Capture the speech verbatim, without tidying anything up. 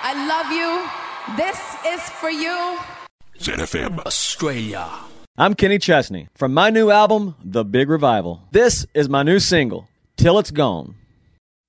I love you. This is for you. Z F M Australia. I'm Kenny Chesney from my new album, The Big Revival. This is my new single, Till It's Gone.